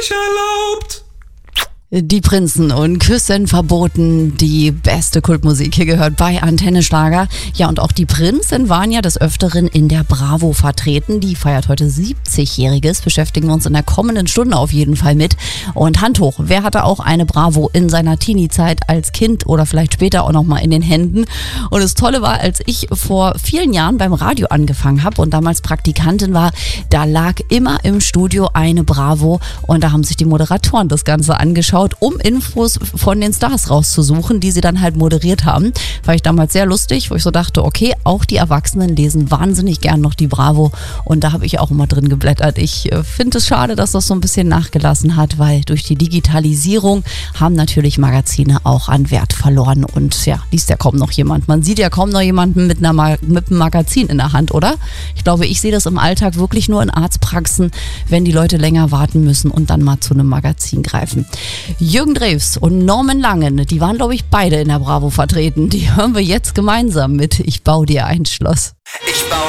erlaubt. Die Prinzen und Küssen verboten, die beste Kultmusik hier gehört bei Antenne Schlager. Ja, und auch die Prinzen waren ja des Öfteren in der Bravo vertreten. Die feiert heute 70-Jähriges, beschäftigen wir uns in der kommenden Stunde auf jeden Fall mit. Und Hand hoch, wer hatte auch eine Bravo in seiner Teenie-Zeit als Kind oder vielleicht später auch nochmal in den Händen? Und das Tolle war, als ich vor vielen Jahren beim Radio angefangen habe und damals Praktikantin war, da lag immer im Studio eine Bravo und da haben sich die Moderatoren das Ganze angeschaut, um Infos von den Stars rauszusuchen, die sie dann halt moderiert haben. War ich damals sehr lustig, wo ich so dachte, okay, auch die Erwachsenen lesen wahnsinnig gern noch die Bravo und da habe ich auch immer drin geblättert. Ich finde es schade, dass das so ein bisschen nachgelassen hat, weil durch die Digitalisierung haben natürlich Magazine auch an Wert verloren und ja, liest ja kaum noch jemand. Man sieht ja kaum noch jemanden mit einem Magazin in der Hand, oder? Ich glaube, ich sehe das im Alltag wirklich nur in Arztpraxen, wenn die Leute länger warten müssen und dann mal zu einem Magazin greifen. Jürgen Drews und Norman Langen, die waren, glaube ich, beide in der Bravo vertreten. Die hören wir jetzt gemeinsam mit Ich bau dir ein Schloss. Ich baue